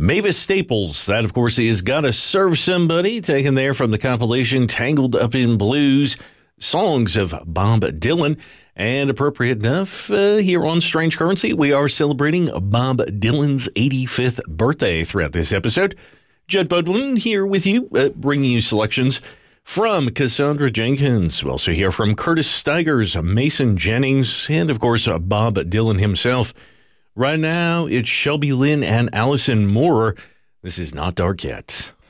Mavis Staples, that of course is Gotta Serve Somebody, taken there from the compilation Tangled Up in Blues, songs of Bob Dylan. And appropriate enough, here on Strange Currency, we are celebrating Bob Dylan's 85th birthday throughout this episode. Judd Bodwin here with you, bringing you selections from Cassandra Jenkins. We'll also hear from Curtis Stigers, Mason Jennings, and of course, Bob Dylan himself. Right now, it's Shelby Lynn and Allison Moore. This is Not Dark Yet.